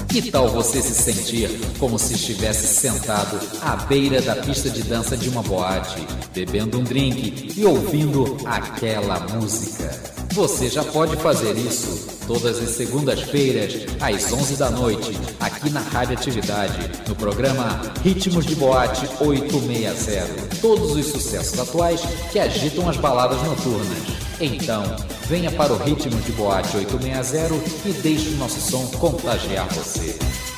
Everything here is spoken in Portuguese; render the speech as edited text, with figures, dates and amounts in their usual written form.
Que tal você se sentir como se estivesse sentado à beira da pista de dança de uma boate, bebendo um drink e ouvindo aquela música? Você já pode fazer isso todas as segundas-feiras, às 11 da noite, aqui na Rádio Atividade, no programa Ritmos de Boate 860. Todos os sucessos atuais que agitam as baladas noturnas. Então, venha para o Ritmos de Boate 860 e deixe o nosso som contagiar você.